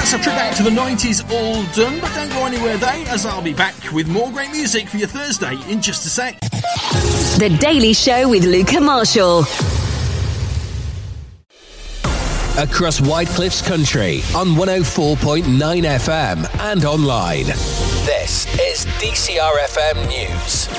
That's a trip back to the 90s all done, but don't go anywhere though, as I'll be back with more great music for your Thursday in just a sec. The Daily Show with Luca Marshall. Across Whitecliffs country on 104.9 FM and online. This is DCRFM News.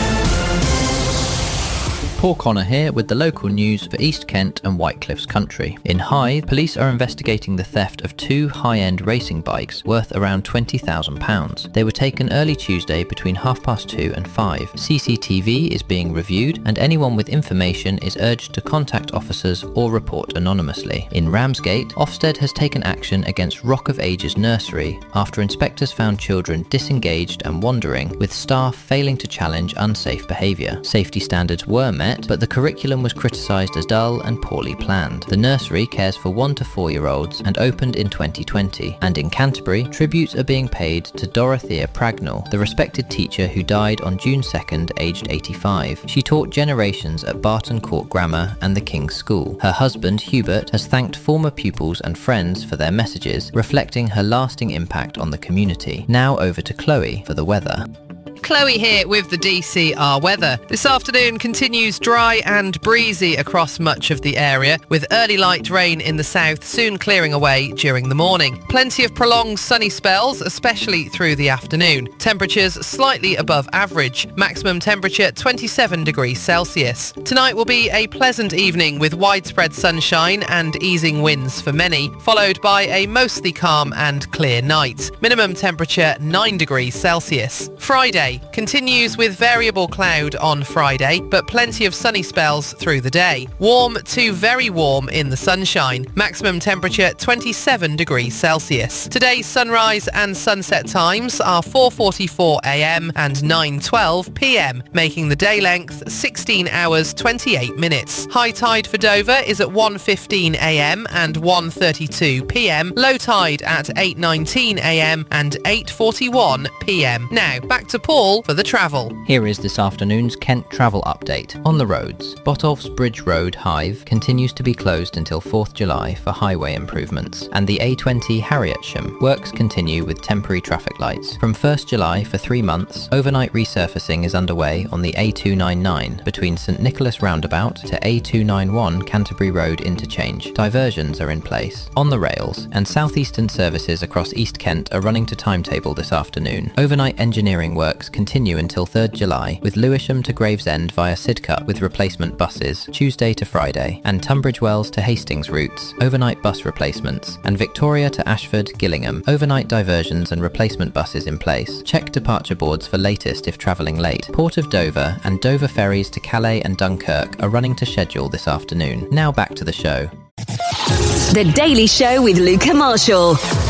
Paul Connor here with the local news for East Kent and Whitecliffs country. In Hythe, police are investigating the theft of 2 high-end racing bikes worth around £20,000. They were taken early Tuesday between 2:30 and 5. CCTV is being reviewed and anyone with information is urged to contact officers or report anonymously. In Ramsgate, Ofsted has taken action against Rock of Ages Nursery after inspectors found children disengaged and wandering, with staff failing to challenge unsafe behaviour. Safety standards were met, but the curriculum was criticised as dull and poorly planned. The nursery cares for 1 to 4-year-olds and opened in 2020. And in Canterbury, tributes are being paid to Dorothea Pragnell, the respected teacher who died on June 2nd, aged 85. She taught generations at Barton Court Grammar and the King's School. Her husband, Hubert, has thanked former pupils and friends for their messages, reflecting her lasting impact on the community. Now over to Chloe for the weather. Chloe here with the DCR weather. This afternoon continues dry and breezy across much of the area, with early light rain in the south soon clearing away during the morning. Plenty of prolonged sunny spells, especially through the afternoon. Temperatures slightly above average. Maximum temperature 27 degrees Celsius. Tonight will be a pleasant evening with widespread sunshine and easing winds for many, followed by a mostly calm and clear night. Minimum temperature 9 degrees Celsius. Friday continues with variable cloud on Friday, but plenty of sunny spells through the day. Warm to very warm in the sunshine. Maximum temperature 27 degrees Celsius. Today's sunrise and sunset times are 4:44 a.m. and 9:12 p.m, making the day length 16 hours 28 minutes. High tide for Dover is at 1:15 a.m. and 1:32 p.m. Low tide at 8:19 a.m. and 8:41 p.m. Now, back to Paul for the travel. Here is this afternoon's Kent travel update. On the roads, Botolph's Bridge Road, Hythe, continues to be closed until 4th July for highway improvements, and the A20 Harrietsham works continue with temporary traffic lights. From 1st July for 3 months, overnight resurfacing is underway on the A299 between St Nicholas Roundabout to A291 Canterbury Road interchange. Diversions are in place. On the rails, and southeastern services across East Kent are running to timetable this afternoon. Overnight engineering works continue until 3rd July, with Lewisham to Gravesend via Sidcup with replacement buses, Tuesday to Friday, and Tunbridge Wells to Hastings routes, overnight bus replacements, and Victoria to Ashford, Gillingham, overnight diversions and replacement buses in place. Check departure boards for latest if travelling late. Port of Dover and Dover ferries to Calais and Dunkirk are running to schedule this afternoon. Now back to the show. The Daily Show with Luca Marshall.